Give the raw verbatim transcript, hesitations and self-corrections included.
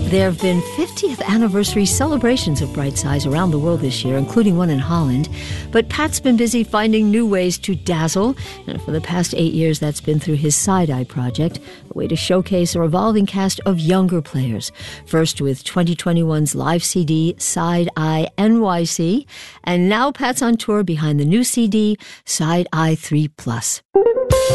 There have been fiftieth anniversary celebrations of Bright Size around the world this year, including one in Holland. But Pat's been busy finding new ways to dazzle. And for the past eight years, that's been through his Side Eye project, a way to showcase a revolving cast of younger players. First with twenty twenty-one's live C D, Side Eye N Y C. And now Pat's on tour behind the new C D, Side Eye three plus.